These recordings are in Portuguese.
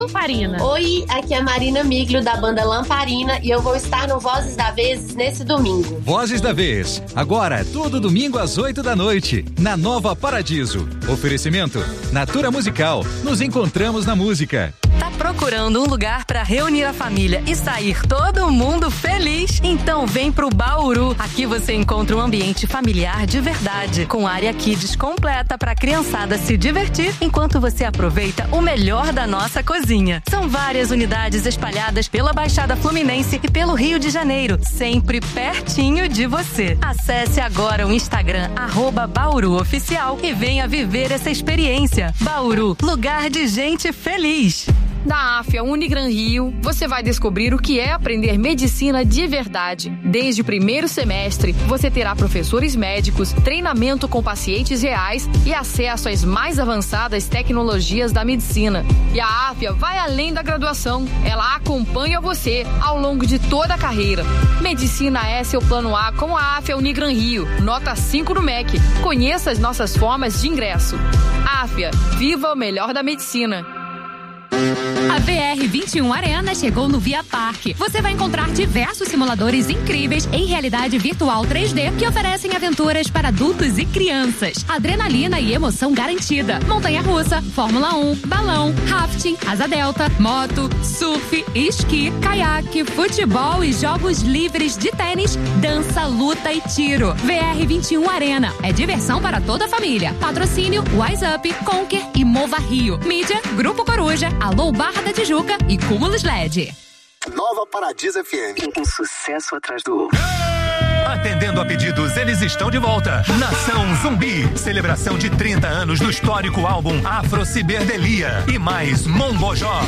Lamparina. Oi, aqui é a Marina Miglio da banda Lamparina e eu vou estar no Vozes da Vez nesse domingo. Vozes da Vez, agora todo domingo às 8 da noite, na Nova Paradiso. Oferecimento Natura Musical, nos encontramos na música. Tá procurando um lugar para reunir a família e sair todo mundo feliz? Então vem pro Bauru. Aqui você encontra um ambiente familiar de verdade, com área kids completa para a criançada se divertir enquanto você aproveita o melhor da nossa cozinha. São várias unidades espalhadas pela Baixada Fluminense e pelo Rio de Janeiro, sempre pertinho de você. Acesse agora o Instagram @BauruOficial e venha viver essa experiência. Bauru, lugar de gente feliz. Na AFIA Unigran Rio, você vai descobrir o que é aprender medicina de verdade. Desde o primeiro semestre, você terá professores médicos, treinamento com pacientes reais e acesso às mais avançadas tecnologias da medicina. E a AFIA vai além da graduação. Ela acompanha você ao longo de toda a carreira. Medicina é seu plano A com a AFIA Unigran Rio. Nota 5 no MEC. Conheça as nossas formas de ingresso. AFIA, viva o melhor da medicina. A VR21 Arena chegou no Via Parque. Você vai encontrar diversos simuladores incríveis em realidade virtual 3D que oferecem aventuras para adultos e crianças. Adrenalina e emoção garantida. Montanha-russa, Fórmula 1, balão, rafting, asa delta, moto, surf, esqui, caiaque, futebol e jogos livres de tênis, dança, luta e tiro. VR21 Arena. É diversão para toda a família. Patrocínio Wise Up, Conquer e Mova Rio. Mídia, Grupo Coruja, Alô Barra da Tijuca e Cúmulos LED. Nova Paradiso FM. Um sucesso atrás do outro. Atendendo a pedidos, eles estão de volta. Nação Zumbi. Celebração de 30 anos do histórico álbum Afro Ciberdelia. E mais Mombojó.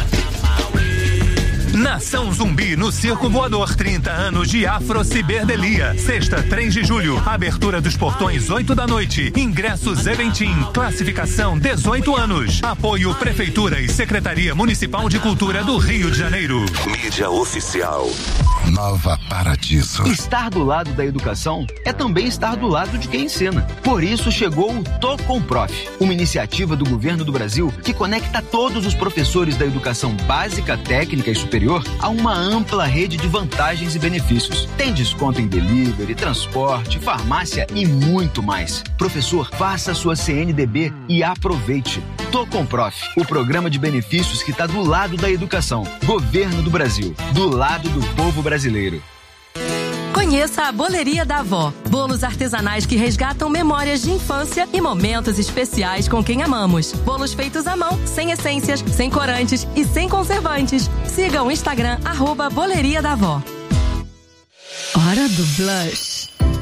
Nação Zumbi no Circo Voador, 30 anos de Afro Ciberdelia. Sexta, 3 de julho, abertura dos portões 8 da noite. Ingressos Eventim, classificação 18 anos. Apoio Prefeitura e Secretaria Municipal de Cultura do Rio de Janeiro. Mídia oficial. Nova Paradiso. Estar do lado da educação é também estar do lado de quem ensina. Por isso chegou o Tô com Prof, uma iniciativa do governo do Brasil que conecta todos os professores da educação básica, técnica e superior a uma ampla rede de vantagens e benefícios. Tem desconto em delivery, transporte, farmácia e muito mais. Professor, faça sua CNDB e aproveite. Tô com Prof, o programa de benefícios que está do lado da educação. Governo do Brasil, do lado do povo brasileiro. Conheça a Boleria da Avó. Bolos artesanais que resgatam memórias de infância e momentos especiais com quem amamos. Bolos feitos à mão, sem essências, sem corantes e sem conservantes. Siga o Instagram @Boleria da Avó. Hora do Blush.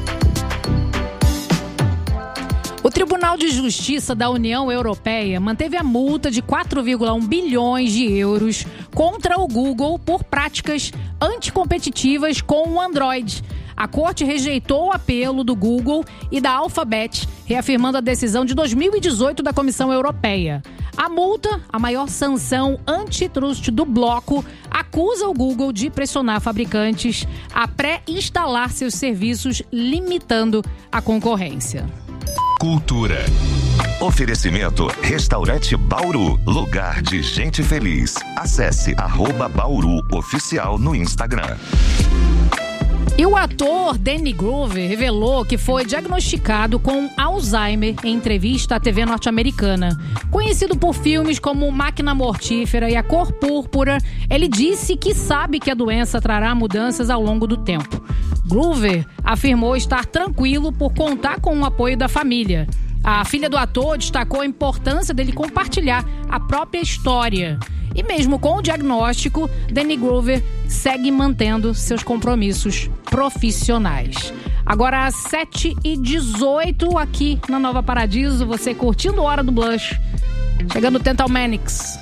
O Tribunal de Justiça da União Europeia manteve a multa de 4,1 bilhões de euros contra o Google por práticas anticompetitivas com o Android. A corte rejeitou o apelo do Google e da Alphabet, reafirmando a decisão de 2018 da Comissão Europeia. A multa, a maior sanção antitrust do bloco, acusa o Google de pressionar fabricantes a pré-instalar seus serviços, limitando a concorrência. Cultura. Oferecimento Restaurante Bauru, lugar de gente feliz. Acesse @BauruOficial no Instagram. E o ator Danny Glover revelou que foi diagnosticado com Alzheimer em entrevista à TV norte-americana. Conhecido por filmes como Máquina Mortífera e A Cor Púrpura, ele disse que sabe que a doença trará mudanças ao longo do tempo. Glover afirmou estar tranquilo por contar com o apoio da família. A filha do ator destacou a importância dele compartilhar a própria história. E mesmo com o diagnóstico, Danny Glover segue mantendo seus compromissos profissionais. Agora às 7h18 aqui na Nova Paradiso, você curtindo Hora do Blush. Chegando o Tental Manix.